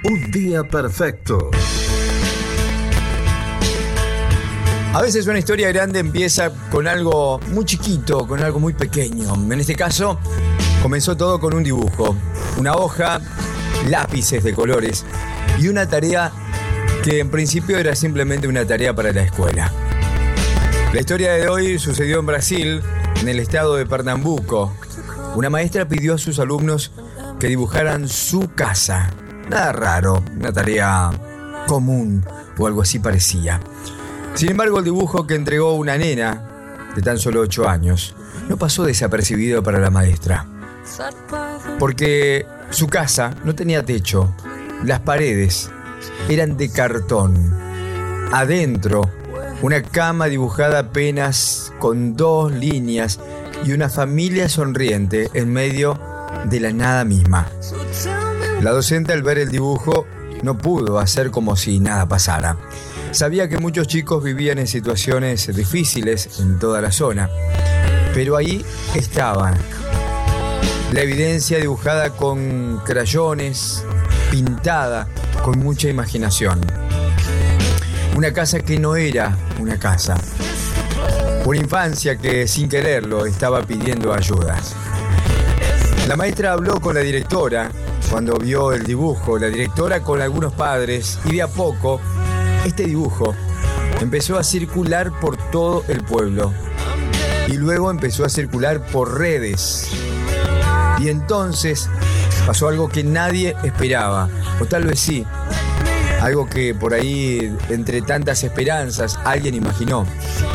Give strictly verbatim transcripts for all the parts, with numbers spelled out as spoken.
Un día perfecto. A veces una historia grande empieza con algo muy chiquito, con algo muy pequeño. En este caso, comenzó todo con un dibujo, una hoja, lápices de colores y una tarea que en principio era simplemente una tarea para la escuela. La historia de hoy sucedió en Brasil, en el estado de Pernambuco. Una maestra pidió a sus alumnos que dibujaran su casa. Nada raro, una tarea común o algo así parecía. Sin embargo, el dibujo que entregó una nena de tan solo ocho años no pasó desapercibido para la maestra. Porque su casa no tenía techo, las paredes eran de cartón. Adentro, una cama dibujada apenas con dos líneas y una familia sonriente en medio de la nada misma. La docente, al ver el dibujo, no pudo hacer como si nada pasara. Sabía que muchos chicos vivían en situaciones difíciles en toda la zona, pero ahí estaba la evidencia dibujada con crayones, pintada con mucha imaginación. Una casa que no era una casa. Una infancia que sin quererlo estaba pidiendo ayuda. La maestra habló con la directora cuando vio el dibujo, la directora con algunos padres, y de a poco este dibujo empezó a circular por todo el pueblo y luego empezó a circular por redes. Y entonces pasó algo que nadie esperaba, o tal vez sí, algo que por ahí, entre tantas esperanzas, alguien imaginó.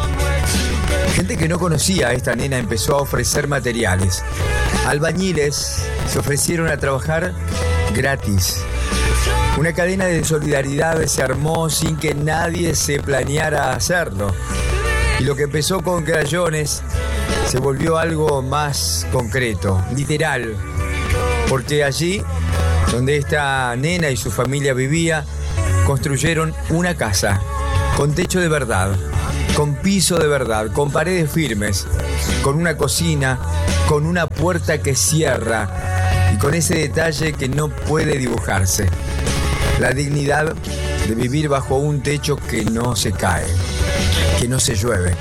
Gente que no conocía a esta nena empezó a ofrecer materiales. Albañiles se ofrecieron a trabajar gratis. Una cadena de solidaridad se armó sin que nadie se planeara hacerlo. Y lo que empezó con crayones se volvió algo más concreto, literal. Porque allí, donde esta nena y su familia vivía, construyeron una casa con techo de verdad, con piso de verdad, con paredes firmes, con una cocina, con una puerta que cierra y con ese detalle que no puede dibujarse. La dignidad de vivir bajo un techo que no se cae, que no se llueve.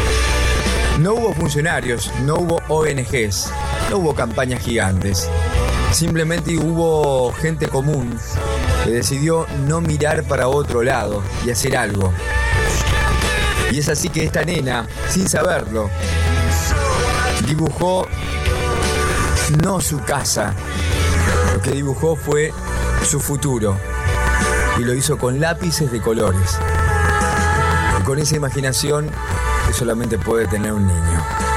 No hubo funcionarios, no hubo O N Ges, no hubo campañas gigantes. Simplemente hubo gente común que decidió no mirar para otro lado y hacer algo. Y es así que esta nena, sin saberlo, dibujó no su casa, lo que dibujó fue su futuro. Y lo hizo con lápices de colores. Y con esa imaginación que solamente puede tener un niño.